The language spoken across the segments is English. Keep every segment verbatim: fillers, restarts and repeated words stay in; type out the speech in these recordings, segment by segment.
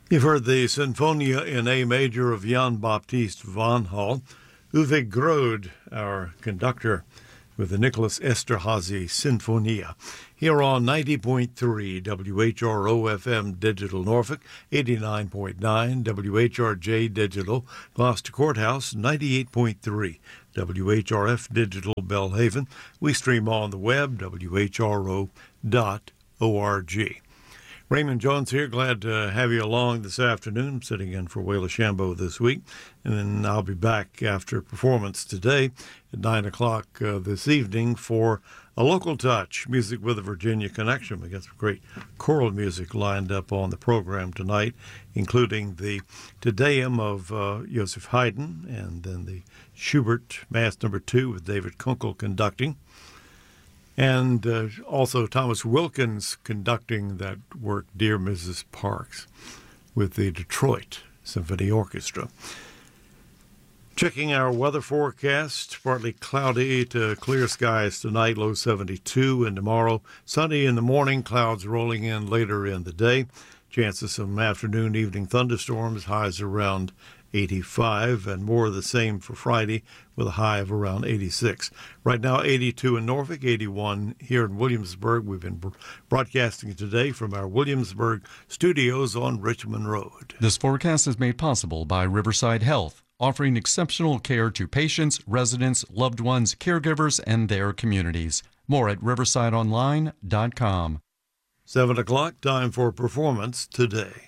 You've heard the Sinfonia in A major of Jan Baptist van Hal. Uwe Grode, our conductor, with the Nicholas Esterhazy Sinfonia. Here on ninety point three W H R O F M Digital Norfolk, eighty-nine point nine W H R J Digital Gloucester Courthouse, ninety-eight point three W H R F Digital Belhaven. We stream on the web, W H R O dot org. Raymond Jones here. Glad to have you along this afternoon. I'm sitting in for Wayla Shambo this week, and then I'll be back after performance today at nine o'clock uh, this evening for a local touch, music with a Virginia connection. We got some great choral music lined up on the program tonight, including the Te Deum of uh, Joseph Haydn, and then the Schubert Mass Number Two with David Kunkel conducting. And uh, also Thomas Wilkins conducting that work, Dear Missus Parks, with the Detroit Symphony Orchestra. Checking our weather forecast, partly cloudy to clear skies tonight, low seventy-two, and tomorrow sunny in the morning, clouds rolling in later in the day. Chances some afternoon, evening thunderstorms, highs around eighty-five, and more of the same for Friday with a high of around eighty-six. Right now, eighty-two in Norfolk, eighty-one here in Williamsburg. We've been broadcasting today from our Williamsburg studios on Richmond Road. This forecast is made possible by Riverside Health, offering exceptional care to patients, residents, loved ones, caregivers, and their communities. More at riverside online dot com. Seven o'clock, time for performance today.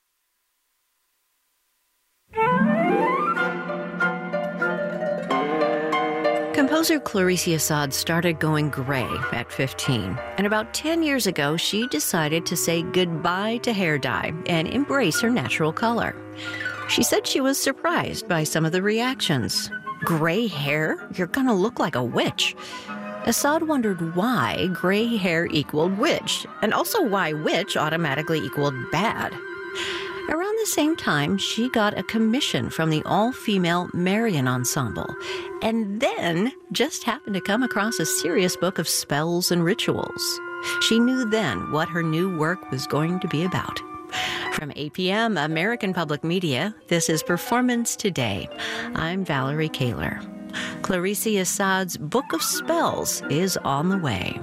Composer Clarice Assad started going gray at fifteen, and about ten years ago, she decided to say goodbye to hair dye and embrace her natural color. She said she was surprised by some of the reactions. Gray hair? You're gonna look like a witch. Assad wondered why gray hair equaled witch, and also why witch automatically equaled bad. Around the same time, she got a commission from the all-female Marian Ensemble, and then just happened to come across a serious book of spells and rituals. She knew then what her new work was going to be about. From A P M American Public Media, this is Performance Today. I'm Valerie Kaler. Clarice Assad's Book of Spells is on the way.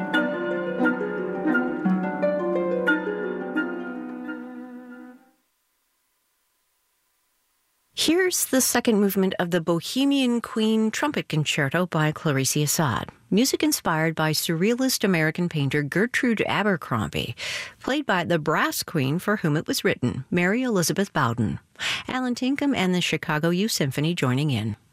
Here's the second movement of the Bohemian Queen Trumpet Concerto by Clarice Assad, music inspired by surrealist American painter Gertrude Abercrombie, played by the brass queen for whom it was written, Mary Elizabeth Bowden. Alan Tinkham and the Chicago Youth Symphony joining in.